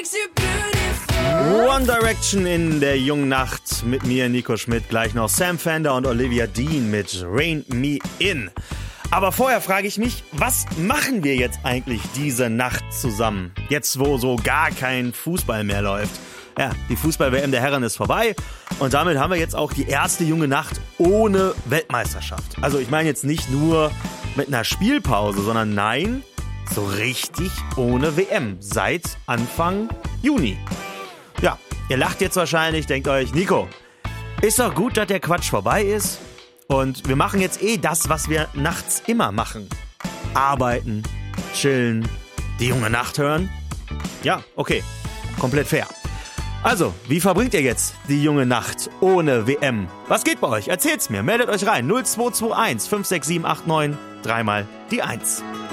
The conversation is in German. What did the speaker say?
One Direction in der jungen Nacht mit mir, Nico Schmidt, gleich noch Sam Fender und Olivia Dean mit Rain Me In. Aber vorher frage ich mich, was machen wir jetzt eigentlich diese Nacht zusammen? Jetzt, wo so gar kein Fußball mehr läuft. Ja, die Fußball-WM der Herren ist vorbei und damit haben wir jetzt auch die erste junge Nacht ohne Weltmeisterschaft. Also ich meine jetzt nicht nur mit einer Spielpause, sondern nein, so richtig ohne WM seit Anfang Juni. Ja, ihr lacht jetzt wahrscheinlich, denkt euch, Nico, ist doch gut, dass der Quatsch vorbei ist und wir machen jetzt das, was wir nachts immer machen. Arbeiten, chillen, die junge Nacht hören. Ja, okay, komplett fair. Also, wie verbringt ihr jetzt die junge Nacht ohne WM? Was geht bei euch? Erzählt's mir, meldet euch rein. 0221 56789, dreimal die 1.